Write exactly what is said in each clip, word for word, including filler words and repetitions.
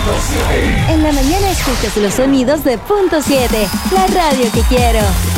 En la mañana escuchas los sonidos de Punto siete, la radio que quiero.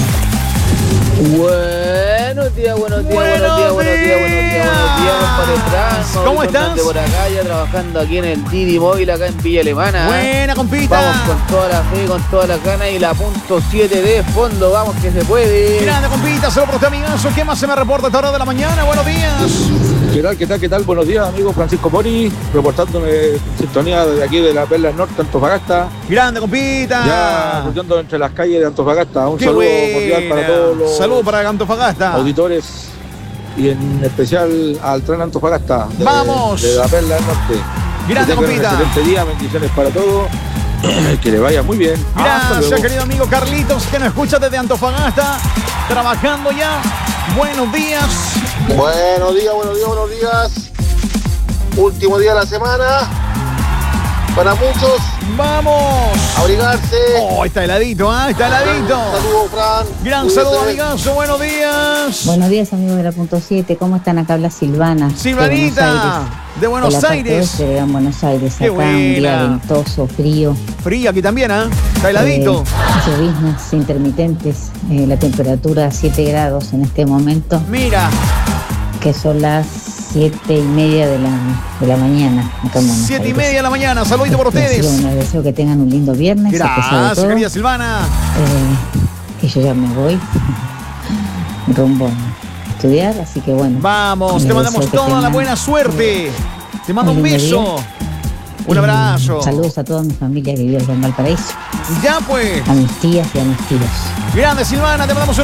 Buenos días, buenos días, buenos días, buenos días, buenos días, buenos días, compadre Fran. ¿Cómo estás? Por acá ya trabajando aquí en el Didi Móvil acá en Villa Alemana. Buena, compita. Vamos con toda la fe, con toda la gana y la punto siete de fondo. Vamos que se puede. Grande, compita, solo por usted, amigazo. ¿Qué más se me reporta a esta hora de la mañana? Buenos días. ¿Qué tal, qué tal, qué tal? Buenos días, amigo Francisco Mori, reportándome en sintonía desde aquí de la Perla Norte, Antofagasta. Grande, compita. Ya cruzando entre las calles de Antofagasta. Un Qué saludo buena. cordial para todos los Saludo para Antofagasta. auditores y en especial al tren Antofagasta. De, ¡Vamos! De la Perla Norte. Grande, Que tengan un compita. excelente día, bendiciones para todos. Que le vaya muy bien. Hasta Gracias, luego. querido amigo Carlitos, que nos escucha desde Antofagasta. Trabajando ya. Buenos días. Buenos días, buenos días, buenos días. Último día de la semana. Para muchos, ¡Vamos! abrigarse. Oh, está heladito, ¿ah? ¿eh? Está heladito. Saludos, Fran. Gran Cuídese. saludo, amigazo. Buenos días. Buenos días, amigos de la Punto siete. ¿Cómo están? Acá habla Silvana. Silvanita, de Buenos de la parte Aires. oeste de Buenos Aires. Qué Acá un día buena. ventoso, frío. Frío aquí también, ¿ah? ¿eh? Está heladito. Eh, lloviznas intermitentes. Eh, la temperatura siete grados en este momento, Mira, que son las siete y media de la, de la mañana. Acá en Buenos siete y Aires. media de la mañana. Saludito por Así que, ustedes. bueno, les deseo que tengan un lindo viernes. a pesar de Gracias, todo. querida Silvana. Eh, que yo ya me voy rumbo a estudiar, así que bueno. Vamos, les te mandamos deseo que toda la tengan buena suerte. Te mando un un lindo beso. Un Y abrazo. Saludos a toda mi familia que vive en Valparaíso, Ya pues. a mis tías y a mis tíos. Grande Silvana, te mandamos un